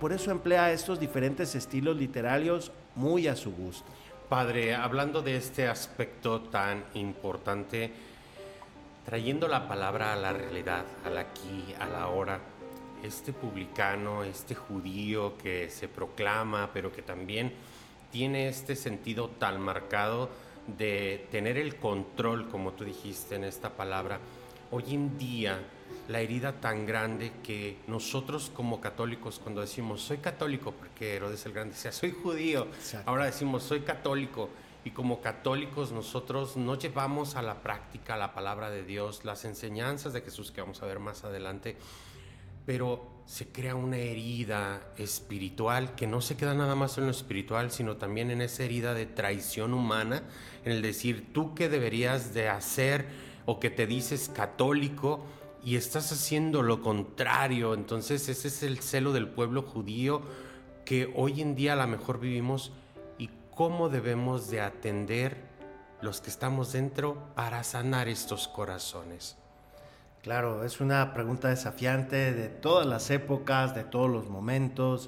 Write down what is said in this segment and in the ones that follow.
por eso emplea estos diferentes estilos literarios muy a su gusto. Padre, hablando de este aspecto tan importante, trayendo la palabra a la realidad, al aquí, a la ahora, este publicano, este judío que se proclama, pero que también tiene este sentido tan marcado de tener el control, como tú dijiste en esta palabra, hoy en día la herida tan grande que nosotros como católicos, cuando decimos soy católico, porque Herodes el Grande decía soy judío, Exacto. ahora decimos soy católico, y como católicos nosotros no llevamos a la práctica la palabra de Dios, las enseñanzas de Jesús que vamos a ver más adelante, pero se crea una herida espiritual que no se queda nada más en lo espiritual, sino también en esa herida de traición humana, en el decir tú qué deberías de hacer o que te dices católico y estás haciendo lo contrario. Entonces ese es el celo del pueblo judío que hoy en día a lo mejor vivimos, y cómo debemos de atender los que estamos dentro para sanar estos corazones. Claro, es una pregunta desafiante de todas las épocas, de todos los momentos,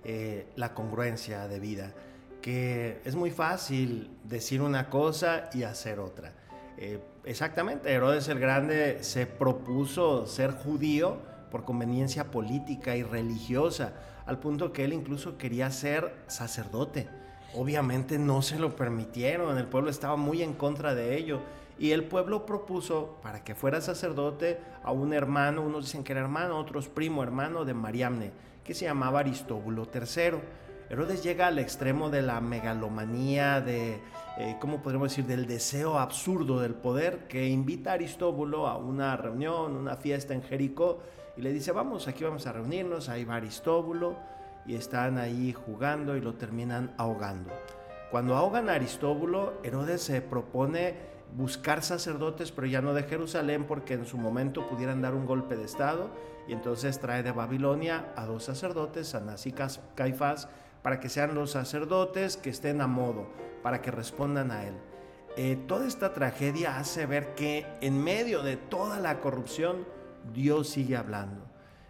la congruencia de vida, que es muy fácil decir una cosa y hacer otra. Exactamente, Herodes el Grande se propuso ser judío por conveniencia política y religiosa, al punto que él incluso quería ser sacerdote. Obviamente no se lo permitieron, el pueblo estaba muy en contra de ello. Y el pueblo propuso para que fuera sacerdote a un hermano, unos dicen que era hermano, otros primo hermano de Mariamne, que se llamaba Aristóbulo III. Herodes llega al extremo de la megalomanía, ¿cómo podríamos decir?, del deseo absurdo del poder, que invita a Aristóbulo a una reunión, una fiesta en Jericó, y le dice, vamos, aquí vamos a reunirnos, ahí va Aristóbulo, y están ahí jugando y lo terminan ahogando. Cuando ahogan a Aristóbulo, Herodes se propone buscar sacerdotes, pero ya no de Jerusalén, porque en su momento pudieran dar un golpe de estado, y entonces trae de Babilonia a 2 sacerdotes, Anás y Caifás, para que sean los sacerdotes que estén a modo, para que respondan a él. Toda esta tragedia hace ver que en medio de toda la corrupción, Dios sigue hablando.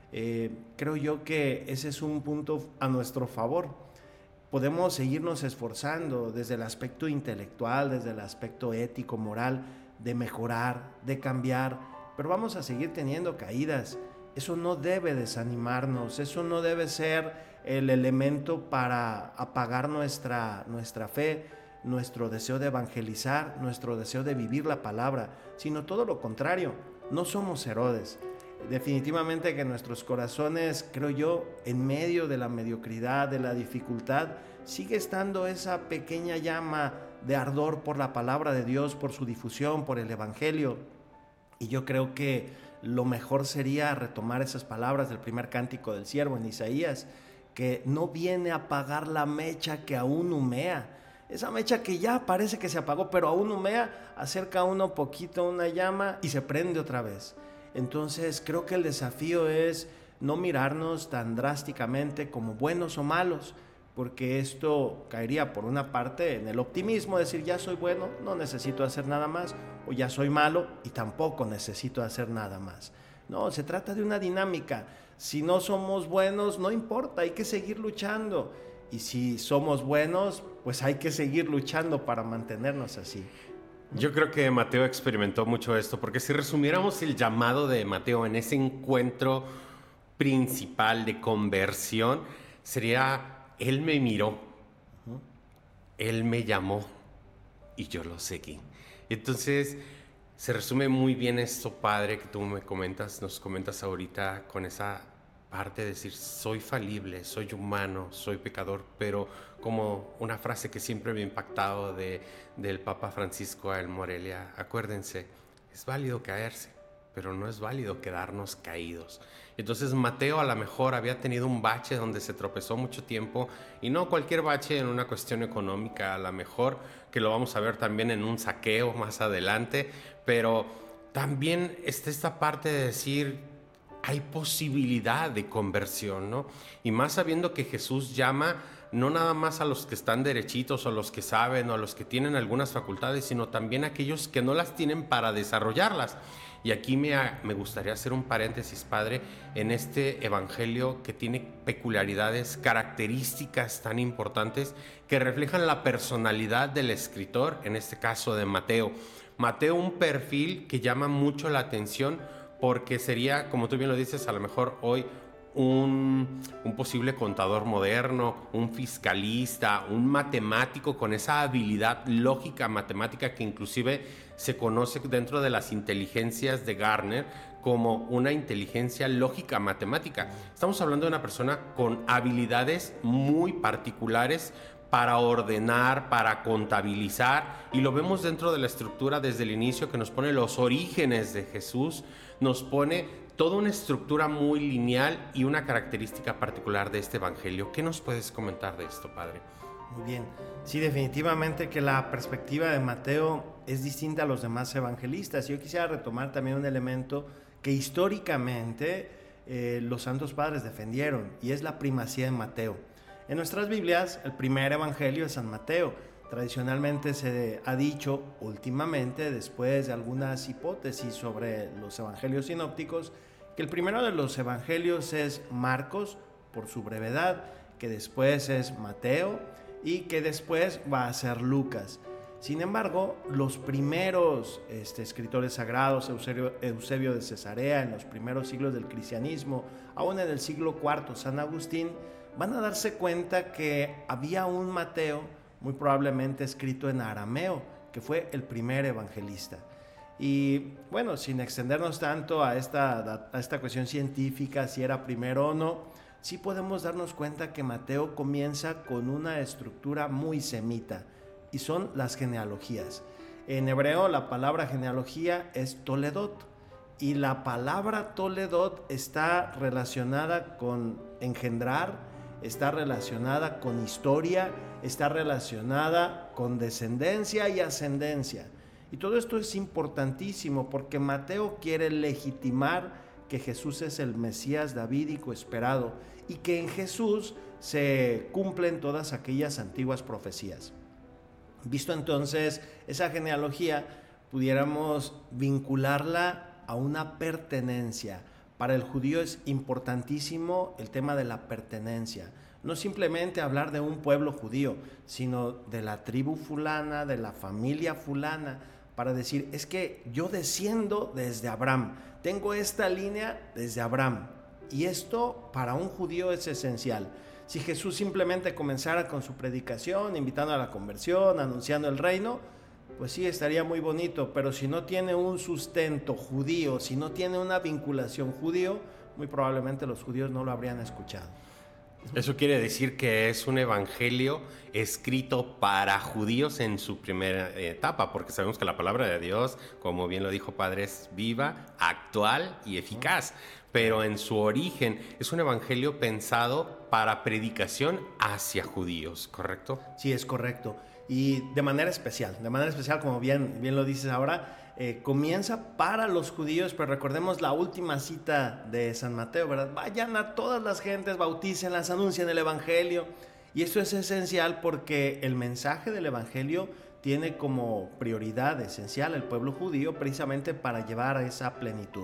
Creo yo que ese es un punto a nuestro favor. Podemos seguirnos esforzando desde el aspecto intelectual, desde el aspecto ético, moral, de mejorar, de cambiar, pero vamos a seguir teniendo caídas. Eso no debe desanimarnos, eso no debe ser el elemento para apagar nuestra fe, nuestro deseo de evangelizar, nuestro deseo de vivir la palabra, sino todo lo contrario. No somos Herodes. Definitivamente que nuestros corazones, creo yo, en medio de la mediocridad, de la dificultad, sigue estando esa pequeña llama de ardor por la palabra de Dios, por su difusión, por el evangelio. Y yo creo que lo mejor sería retomar esas palabras del primer cántico del siervo en Isaías, que no viene a apagar la mecha que aún humea. Esa mecha que ya parece que se apagó, pero aún humea, acerca uno poquito una llama y se prende otra vez. Entonces creo que el desafío es no mirarnos tan drásticamente como buenos o malos, porque esto caería por una parte en el optimismo, decir ya soy bueno, no necesito hacer nada más, o ya soy malo y tampoco necesito hacer nada más. No, se trata de una dinámica. Si no somos buenos, no importa, hay que seguir luchando. Y si somos buenos, pues hay que seguir luchando para mantenernos así. Yo creo que Mateo experimentó mucho esto, porque si resumiéramos el llamado de Mateo en ese encuentro principal de conversión, sería, él me miró, él me llamó y yo lo seguí. Entonces, se resume muy bien esto, Padre, que tú nos comentas ahorita con esa parte de decir, soy falible, soy humano, soy pecador, pero como una frase que siempre me ha impactado del Papa Francisco a El Morelia, acuérdense, es válido caerse, pero no es válido quedarnos caídos. Entonces Mateo a lo mejor había tenido un bache donde se tropezó mucho tiempo, y no cualquier bache en una cuestión económica, a lo mejor que lo vamos a ver también en un saqueo más adelante, pero también está esta parte de decir, hay posibilidad de conversión, ¿no? Y más sabiendo que Jesús llama no nada más a los que están derechitos o a los que saben o a los que tienen algunas facultades, sino también a aquellos que no las tienen para desarrollarlas. Y aquí me gustaría hacer un paréntesis, Padre, en este evangelio que tiene peculiaridades, características tan importantes que reflejan la personalidad del escritor, en este caso de Mateo. Mateo, un perfil que llama mucho la atención porque sería, como tú bien lo dices, a lo mejor hoy un posible contador moderno, un fiscalista, un matemático con esa habilidad lógica matemática que inclusive se conoce dentro de las inteligencias de Gartner como una inteligencia lógica matemática. Estamos hablando de una persona con habilidades muy particulares para ordenar, para contabilizar, y lo vemos dentro de la estructura desde el inicio, que nos pone los orígenes de Jesús, nos pone toda una estructura muy lineal y una característica particular de este evangelio. ¿Qué nos puedes comentar de esto, Padre? Muy bien. Sí, definitivamente que la perspectiva de Mateo es distinta a los demás evangelistas. Yo quisiera retomar también un elemento que históricamente los santos padres defendieron, y es la primacía de Mateo. En nuestras Biblias, el primer evangelio es San Mateo. Tradicionalmente se ha dicho, últimamente, después de algunas hipótesis sobre los evangelios sinópticos, que el primero de los evangelios es Marcos, por su brevedad, que después es Mateo y que después va a ser Lucas. Sin embargo, los primeros escritores sagrados, Eusebio de Cesarea, en los primeros siglos del cristianismo, aún en el siglo IV, San Agustín, van a darse cuenta que había un Mateo, muy probablemente escrito en arameo, que fue el primer evangelista. Y bueno, sin extendernos tanto a esta cuestión científica, si era primero o no, sí podemos darnos cuenta que Mateo comienza con una estructura muy semita, y son las genealogías. En hebreo la palabra genealogía es toledot, y la palabra toledot está relacionada con engendrar, está relacionada con historia, está relacionada con descendencia y ascendencia. Y todo esto es importantísimo porque Mateo quiere legitimar que Jesús es el Mesías davídico esperado y que en Jesús se cumplen todas aquellas antiguas profecías. Visto entonces esa genealogía, pudiéramos vincularla a una pertenencia. Para el judío es importantísimo el tema de la pertenencia. No simplemente hablar de un pueblo judío, sino de la tribu fulana, de la familia fulana, para decir, es que yo desciendo desde Abraham, tengo esta línea desde Abraham. Y esto para un judío es esencial. Si Jesús simplemente comenzara con su predicación, invitando a la conversión, anunciando el reino, pues sí, estaría muy bonito, pero si no tiene un sustento judío, si no tiene una vinculación judío, muy probablemente los judíos no lo habrían escuchado. Eso quiere decir que es un evangelio escrito para judíos en su primera etapa, porque sabemos que la palabra de Dios, como bien lo dijo Padre, es viva, actual y eficaz. Pero en su origen es un evangelio pensado para predicación hacia judíos, ¿correcto? Sí, es correcto. Y de manera especial, como bien lo dices ahora, comienza para los judíos, pero recordemos la última cita de San Mateo, ¿verdad? Vayan a todas las gentes, bautícenlas, anuncien el evangelio. Y esto es esencial porque el mensaje del evangelio tiene como prioridad esencial el pueblo judío, precisamente para llevar a esa plenitud.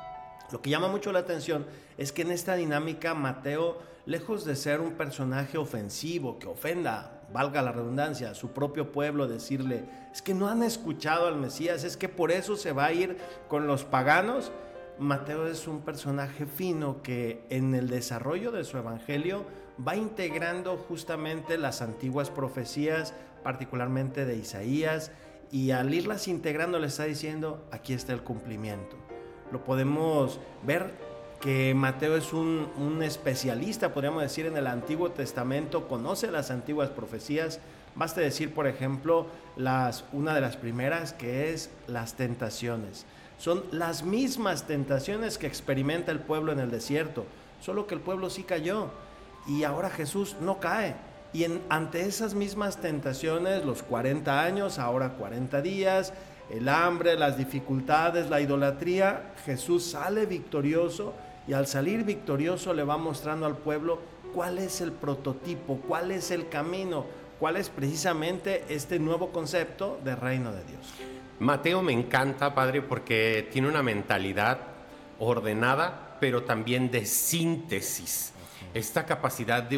Lo que llama mucho la atención es que en esta dinámica Mateo, lejos de ser un personaje ofensivo que ofenda, valga la redundancia, a su propio pueblo, decirle, es que no han escuchado al Mesías, es que por eso se va a ir con los paganos. Mateo es un personaje fino que en el desarrollo de su evangelio va integrando justamente las antiguas profecías, particularmente de Isaías, y al irlas integrando le está diciendo, aquí está el cumplimiento. Lo podemos ver que Mateo es un especialista, podríamos decir, en el Antiguo Testamento, conoce las antiguas profecías. Basta decir, por ejemplo, una de las primeras, que es las tentaciones. Son las mismas tentaciones que experimenta el pueblo en el desierto, solo que el pueblo sí cayó y ahora Jesús no cae. Y ante esas mismas tentaciones, los 40 años, ahora 40 días, el hambre, las dificultades, la idolatría, Jesús sale victorioso, y al salir victorioso le va mostrando al pueblo cuál es el prototipo, cuál es el camino, cuál es precisamente este nuevo concepto de reino de Dios. Mateo me encanta, padre, porque tiene una mentalidad ordenada, pero también de síntesis. Esta capacidad de